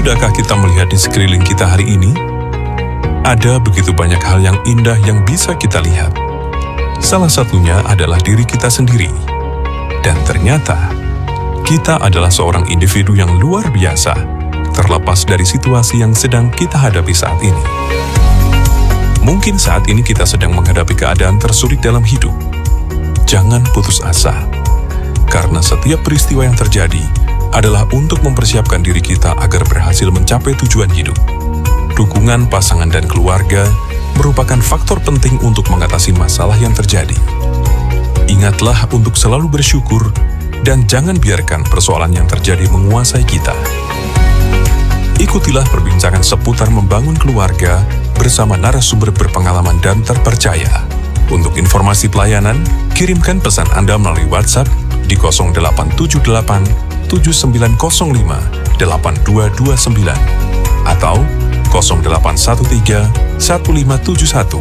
Sudahkah kita melihat di sekeliling kita hari ini? Ada begitu banyak hal yang indah yang bisa kita lihat. Salah satunya adalah diri kita sendiri. Dan ternyata, kita adalah seorang individu yang luar biasa, terlepas dari situasi yang sedang kita hadapi saat ini. Mungkin saat ini kita sedang menghadapi keadaan tersulit dalam hidup. Jangan putus asa, karena setiap peristiwa yang terjadi adalah untuk mempersiapkan diri kita agar berhasil mencapai tujuan hidup. Dukungan pasangan dan keluarga merupakan faktor penting untuk mengatasi masalah yang terjadi. Ingatlah untuk selalu bersyukur dan jangan biarkan persoalan yang terjadi menguasai kita. Ikutilah perbincangan seputar membangun keluarga bersama narasumber berpengalaman dan terpercaya. Untuk informasi pelayanan, kirimkan pesan Anda melalui WhatsApp di 0878 7905 8229 atau 0813 1571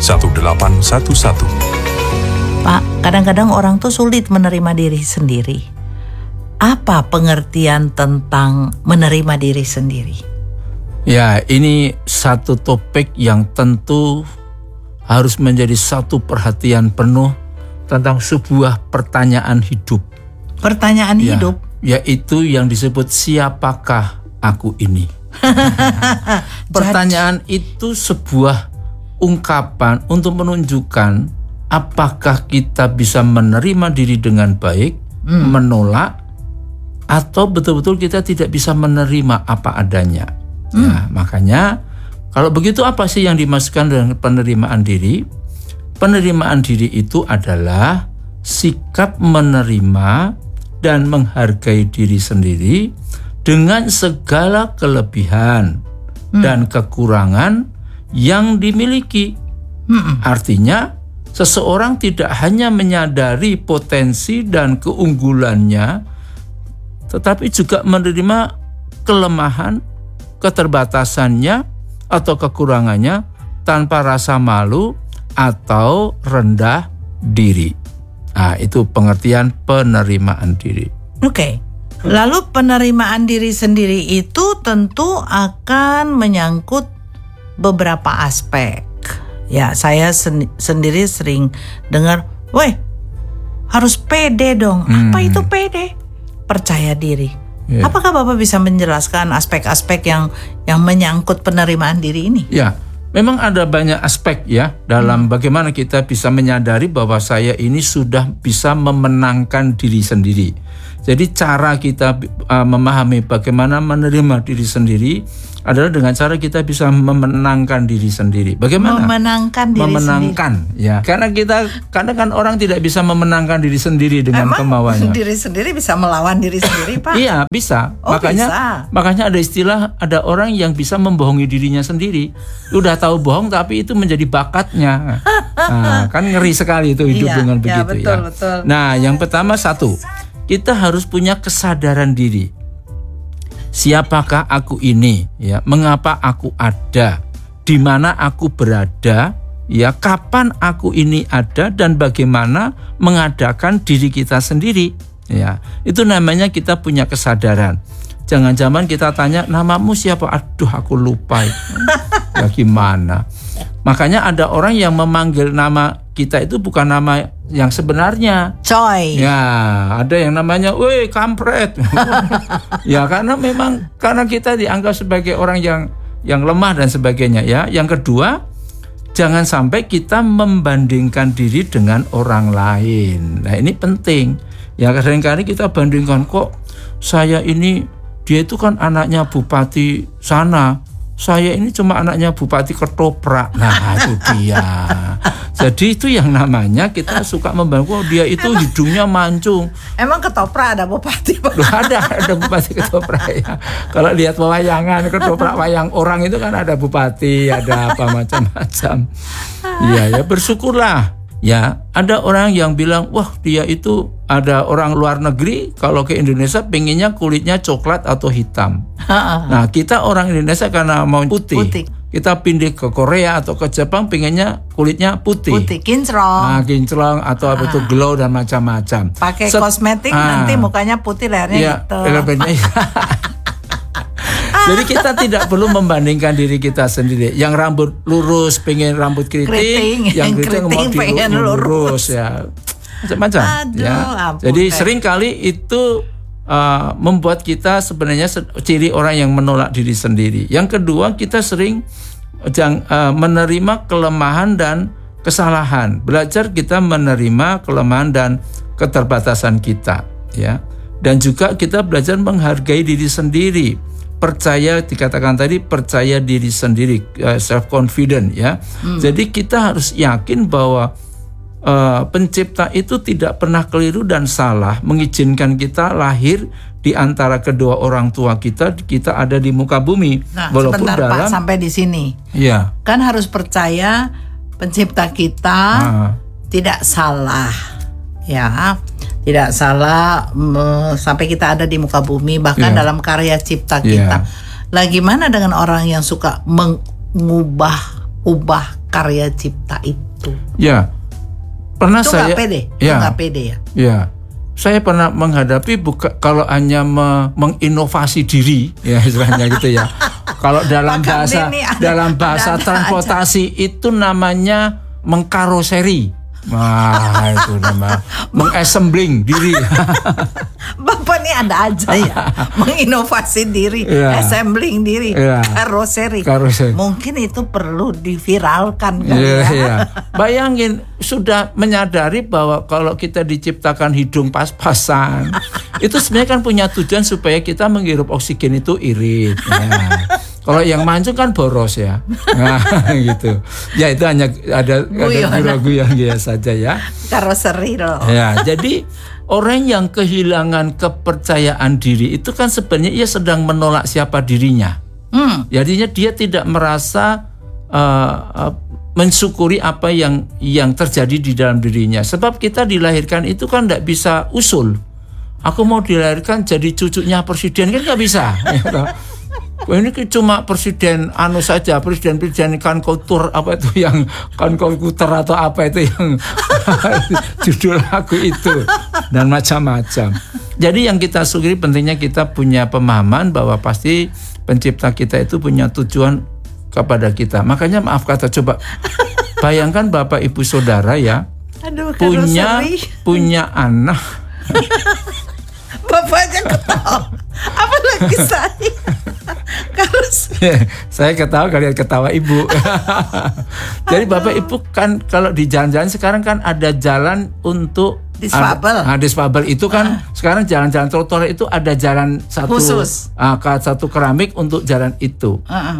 1811. Pak, kadang-kadang orang tuh sulit menerima diri sendiri. Apa pengertian tentang menerima diri sendiri? Ya, ini satu topik yang tentu harus menjadi satu perhatian penuh tentang sebuah pertanyaan hidup. Pertanyaan hidup? Yaitu yang disebut siapakah aku ini? Pertanyaan itu sebuah ungkapan untuk menunjukkan apakah kita bisa menerima diri dengan baik, menolak, atau betul-betul kita tidak bisa menerima apa adanya. Nah, makanya kalau begitu apa sih yang dimaksudkan dengan penerimaan diri? Penerimaan diri itu adalah sikap menerima dan menghargai diri sendiri dengan segala kelebihan dan kekurangan yang dimiliki. Artinya, seseorang tidak hanya menyadari potensi dan keunggulannya, tetapi juga menerima kelemahan, keterbatasannya, atau kekurangannya tanpa rasa malu atau rendah diri. Nah, itu pengertian penerimaan diri. Oke. Lalu penerimaan diri sendiri itu tentu akan menyangkut beberapa aspek. Ya, saya sendiri sering dengar, "Weh, harus pede dong." Apa itu pede? Percaya diri. Yeah. Apakah Bapak bisa menjelaskan aspek-aspek yang menyangkut penerimaan diri ini? Ya. Memang ada banyak aspek ya dalam bagaimana kita bisa menyadari bahwa saya ini sudah bisa memenangkan diri sendiri. Jadi cara kita memahami bagaimana menerima diri sendiri adalah dengan cara kita bisa memenangkan diri sendiri. Bagaimana? Memenangkan diri sendiri. Ya. Karena kan orang tidak bisa memenangkan diri sendiri dengan kemauannya. Diri sendiri bisa melawan diri sendiri, Pak? Iya, bisa. Makanya ada istilah, ada orang yang bisa membohongi dirinya sendiri. Udah tahu bohong tapi itu menjadi bakatnya. Nah, kan ngeri sekali itu hidup dengan begitu ya. Betul. Nah, yang pertama satu, kita harus punya kesadaran diri. Siapakah aku ini? Ya, mengapa aku ada? Di mana aku berada? Ya, kapan aku ini ada dan bagaimana mengadakan diri kita sendiri? Ya, itu namanya kita punya kesadaran. Jangan-jangan kita tanya, namamu siapa? Aduh, aku lupa. Ya gimana? Makanya ada orang yang memanggil nama kita itu bukan nama yang sebenarnya. Coy. Ya, ada yang namanya, "Woi, kampret." Ya, karena kita dianggap sebagai orang yang lemah dan sebagainya ya. Yang kedua, jangan sampai kita membandingkan diri dengan orang lain. Nah, ini penting. Ya, kadang-kadang kita bandingkan, kok saya ini, dia itu kan anaknya bupati sana, saya ini cuma anaknya bupati ketoprak. Nah, itu dia. Jadi itu yang namanya kita suka membangun, dia itu hidungnya mancung. Emang ketoprak ada bupati? Ada bupati ketoprak ya. Kalau lihat pewayangan ketoprak wayang orang itu kan ada bupati, ada apa macam-macam. Iya ya, bersyukurlah. Ya, ada orang yang bilang, wah dia itu, ada orang luar negeri kalau ke Indonesia pengennya kulitnya coklat atau hitam. Nah, kita orang Indonesia karena mau putih. Kita pindah ke Korea atau ke Jepang pengennya kulitnya putih. Putih, kinclong. Nah, kinclong atau apa itu glow dan macam-macam. Pakai kosmetik nanti mukanya putih, lehernya hitam. Jadi kita tidak perlu membandingkan diri kita sendiri. Yang rambut lurus pengen rambut keriting, yang keriting mau pengen lurus ya. Macam-macam ya. Jadi seringkali itu membuat kita sebenarnya ciri orang yang menolak diri sendiri. Yang kedua, kita sering menerima kelemahan dan kesalahan. Belajar kita menerima kelemahan dan keterbatasan kita, ya. Dan juga kita belajar menghargai diri sendiri. Percaya, dikatakan tadi, percaya diri sendiri, self confident, ya. Jadi kita harus yakin bahwa pencipta itu tidak pernah keliru dan salah mengizinkan kita lahir di antara kedua orang tua kita ada di muka bumi. Nah, walaupun sebentar Pak, sampai di sini. Ya. Kan harus percaya pencipta kita tidak salah. Ya, tidak salah sampai kita ada di muka bumi, bahkan dalam karya cipta kita. Lah gimana dengan orang yang suka mengubah karya cipta itu? Ya. Pernah itu saya nggak pede ya. Ya, saya pernah menghadapi kalau hanya menginovasi diri, ya istilahnya gitu ya. Kalau dalam bahasa transportasi itu namanya mengkaroseri. Wah, itu nama mengassembling diri. Bapak ini ada aja ya, menginovasi diri, assembling diri, karoseri. Mungkin itu perlu diviralkan kan ya. Bayangin, sudah menyadari bahwa kalau kita diciptakan hidung pas-pasan, itu sebenarnya kan punya tujuan supaya kita menghirup oksigen itu irit. Ya. Kalau yang mancung kan boros ya. Nah, gitu. Ya itu hanya ada guyon saja ya. Karoseri loh. Ya, jadi orang yang kehilangan kepercayaan diri itu kan sebenarnya ia sedang menolak siapa dirinya. Jadinya dia tidak merasa mensyukuri apa yang terjadi di dalam dirinya. Sebab kita dilahirkan itu kan tidak bisa usul. Aku mau dilahirkan jadi cucunya presiden kan nggak bisa. Ini cuma presiden saja, presiden kan kultur apa itu yang kan kultur atau apa itu yang judul lagu itu dan macam-macam. Jadi yang kita syukuri pentingnya kita punya pemahaman bahwa pasti pencipta kita itu punya tujuan kepada kita. Makanya maaf kata, coba bayangkan Bapak Ibu Saudara ya, punya anak. Bapaknya ketawa. Apalagi saya. Saya ketawa, kalian ketawa Ibu. Jadi Bapak Ibu kan kalau di jalan-jalan sekarang kan ada jalan untuk disfabel. Disfabel itu kan sekarang jalan-jalan trotoar itu ada jalan satu khusus, satu keramik untuk jalan itu.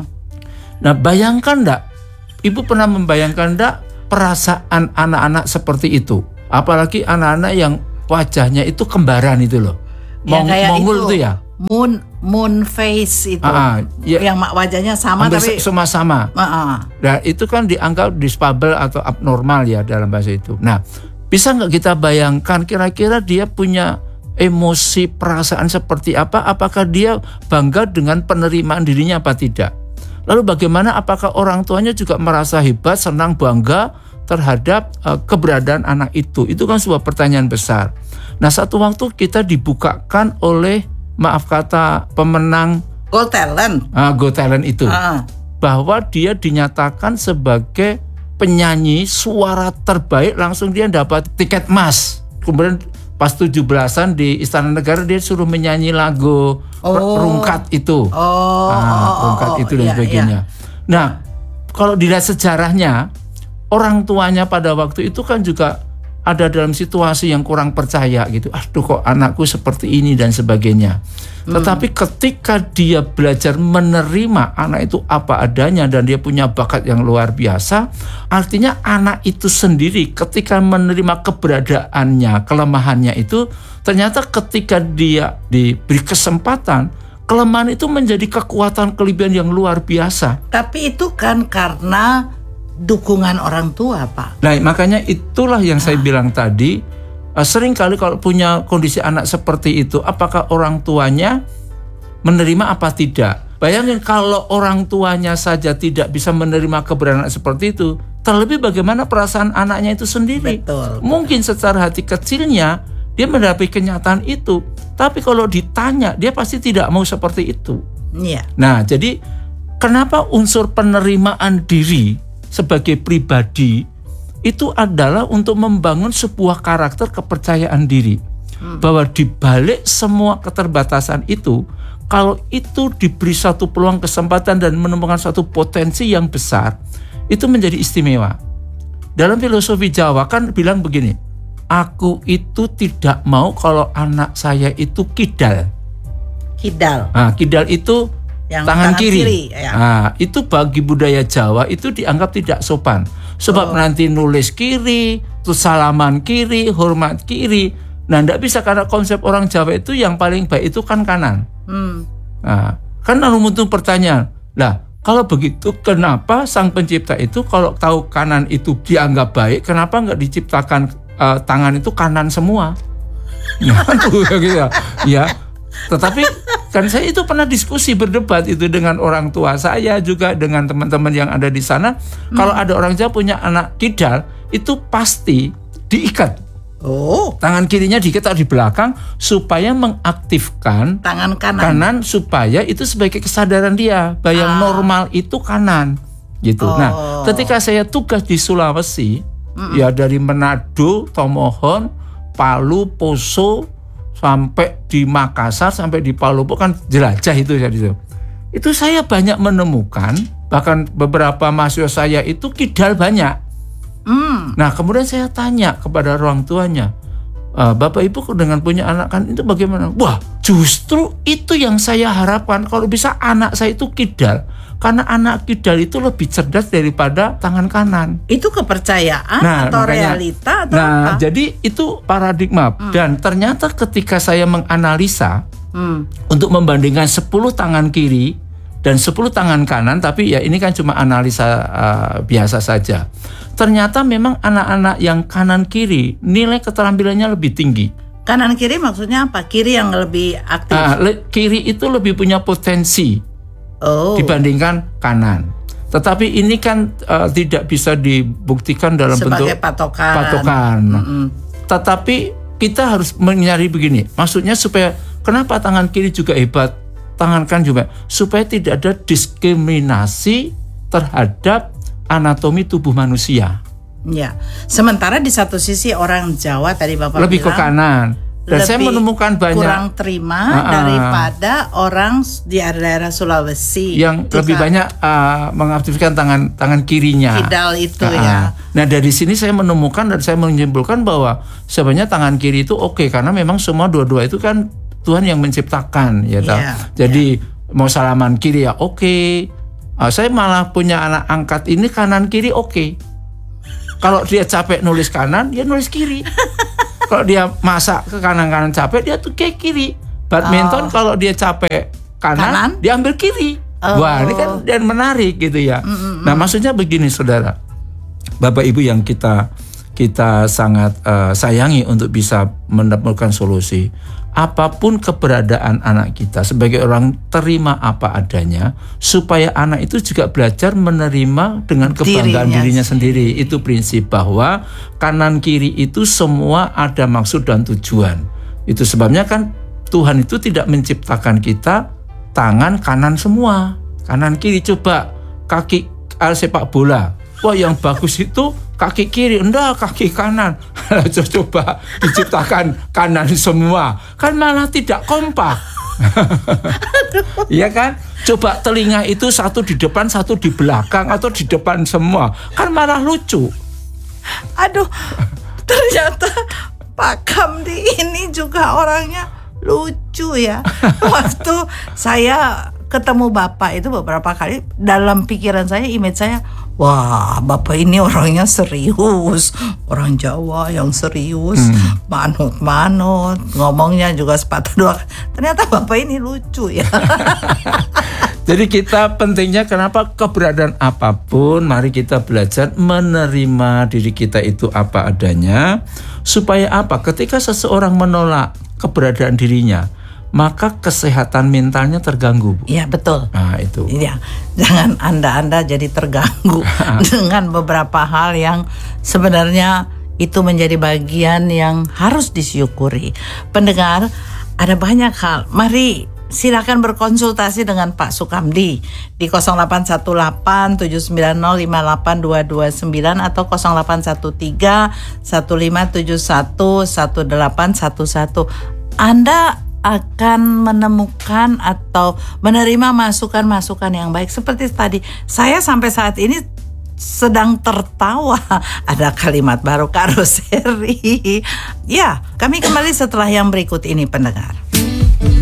Nah, bayangkan enggak? Ibu pernah membayangkan enggak perasaan anak-anak seperti itu? Apalagi anak-anak yang wajahnya itu kembaran itu loh. Mongol itu ya. Moon face itu. Yang wajahnya sama tapi sama. Nah, itu kan dianggap disfabel atau abnormal ya dalam bahasa itu. Nah, bisa nggak kita bayangkan kira-kira dia punya emosi, perasaan seperti apa? Apakah dia bangga dengan penerimaan dirinya apa tidak? Lalu bagaimana, apakah orang tuanya juga merasa hebat, senang, bangga terhadap keberadaan anak itu? Itu kan sebuah pertanyaan besar. Nah, satu waktu kita dibukakan oleh, maaf kata, pemenang Got Talent. Got Talent itu. Bahwa dia dinyatakan sebagai penyanyi suara terbaik, langsung dia dapat tiket emas. Kemudian pas 17-an di Istana Negara dia suruh menyanyi lagu Rungkat itu. Rungkat itu dan sebagainya. Nah, kalau dilihat sejarahnya, orang tuanya pada waktu itu kan juga ada dalam situasi yang kurang percaya gitu. Aduh, kok anakku seperti ini dan sebagainya. Tetapi ketika dia belajar menerima anak itu apa adanya dan dia punya bakat yang luar biasa, artinya anak itu sendiri ketika menerima keberadaannya, kelemahannya itu, ternyata ketika dia diberi kesempatan, kelemahan itu menjadi kekuatan, kelebihan yang luar biasa. Tapi itu kan karena dukungan orang tua, Pak. Nah, makanya itulah yang saya bilang tadi, sering kali kalau punya kondisi anak seperti itu, apakah orang tuanya menerima apa tidak? Bayangin kalau orang tuanya saja tidak bisa menerima keberadaan seperti itu, terlebih bagaimana perasaan anaknya itu sendiri. Betul. Mungkin secara hati kecilnya dia menghadapi kenyataan itu, tapi kalau ditanya dia pasti tidak mau seperti itu. Iya. Nah, jadi kenapa unsur penerimaan diri sebagai pribadi itu adalah untuk membangun sebuah karakter kepercayaan diri. Bahwa di balik semua keterbatasan itu, kalau itu diberi satu peluang kesempatan dan menemukan satu potensi yang besar, itu menjadi istimewa. Dalam filosofi Jawa kan bilang begini, aku itu tidak mau kalau anak saya itu kidal. Kidal. Nah, kidal itu yang tangan kiri. Ya. Nah, itu bagi budaya Jawa itu dianggap tidak sopan. Sebab nanti nulis kiri, terus salaman kiri, hormat kiri. Nah, tidak bisa karena konsep orang Jawa itu yang paling baik itu kan kanan. Nah, kan lalu muncul pertanyaan, lah kalau begitu kenapa sang pencipta itu kalau tahu kanan itu dianggap baik, kenapa nggak diciptakan tangan itu kanan semua? Ya, tetapi kan saya itu pernah diskusi berdebat itu dengan orang tua saya juga dengan teman-teman yang ada di sana. Kalau ada orang Jawa punya anak kidal itu pasti diikat. Tangan kirinya diikat di belakang supaya mengaktifkan tangan kanan supaya itu sebagai kesadaran dia bahwa yang normal itu kanan gitu. Nah, ketika saya tugas di Sulawesi, ya dari Manado, Tomohon, Palu, Poso sampai di Makassar sampai di Palu kan jelajah itu jadi itu saya banyak menemukan bahkan beberapa mahasiswa saya itu kidal banyak. Nah, kemudian saya tanya kepada orang tuanya, Bapak Ibu dengan punya anak kan itu bagaimana? Wah, justru itu yang saya harapkan kalau bisa anak saya itu kidal. Karena anak kidal itu lebih cerdas daripada tangan kanan. Itu kepercayaan atau makanya, realita atau apa? Jadi itu paradigma. Dan ternyata ketika saya menganalisa untuk membandingkan 10 tangan kiri dan 10 tangan kanan, tapi ya ini kan cuma analisa biasa saja. Ternyata memang anak-anak yang kanan kiri nilai keterampilannya lebih tinggi. Kanan kiri maksudnya apa? Kiri yang lebih aktif. Kiri itu lebih punya potensi dibandingkan kanan. Tetapi ini kan tidak bisa dibuktikan dalam sebagai bentuk patokan. Tetapi kita harus mencari begini. Maksudnya supaya kenapa tangan kiri juga hebat, tangan kanan juga, supaya tidak ada diskriminasi terhadap anatomi tubuh manusia. Ya, sementara di satu sisi orang Jawa tadi Bapak lebih bilang ke kanan. Dan saya menemukan banyak kurang terima daripada orang di daerah Sulawesi yang lebih banyak mengaktifkan tangan kirinya. Kidal itu ya. Nah, dari sini saya menemukan dan saya menyimpulkan bahwa sebenarnya tangan kiri itu oke, karena memang semua dua-dua itu kan Tuhan yang menciptakan ya. Jadi mau salaman kiri ya oke. Saya malah punya anak angkat ini kanan kiri oke. Kalau dia capek nulis kanan, dia nulis kiri. Kalau dia masak ke kanan capek, dia tuh kayak kiri. Badminton kalau dia capek kanan, dia ambil kiri. Wah, ini kan dan menarik gitu ya. Nah, maksudnya begini saudara, Bapak Ibu yang kita sangat sayangi untuk bisa menemukan solusi. Apapun keberadaan anak kita, sebagai orang terima apa adanya, supaya anak itu juga belajar menerima dengan kebanggaan dirinya sendiri. Itu prinsip bahwa kanan kiri itu semua ada maksud dan tujuan. Itu sebabnya kan Tuhan itu tidak menciptakan kita tangan kanan semua. Kanan kiri, coba kaki sepak bola. Wah, yang bagus itu kaki kiri, enggak kaki kanan. Coba diciptakan kanan semua, kan malah tidak kompak. Iya kan? Coba telinga itu satu di depan, satu di belakang, atau di depan semua, kan malah lucu. Aduh, ternyata Pak Kamdi ini juga orangnya lucu ya. Waktu saya ketemu Bapak itu beberapa kali, dalam pikiran saya, image saya, wah, Bapak ini orangnya serius, orang Jawa yang serius, manut-manut, ngomongnya juga sepatu dua. Ternyata Bapak ini lucu ya. Jadi kita pentingnya kenapa keberadaan apapun, mari kita belajar menerima diri kita itu apa adanya, supaya apa? Ketika seseorang menolak keberadaan dirinya, maka kesehatan mentalnya terganggu. Iya, betul. Nah, itu. Iya, jangan Anda jadi terganggu dengan beberapa hal yang sebenarnya itu menjadi bagian yang harus disyukuri. Pendengar, ada banyak hal. Mari silakan berkonsultasi dengan Pak Sukamdi di 0818-790-58229 atau 0813-1571-1811. Anda akan menemukan atau menerima masukan-masukan yang baik. Seperti tadi, saya sampai saat ini sedang tertawa. Ada kalimat baru, karoseri. Ya, kami kembali setelah yang berikut ini, pendengar.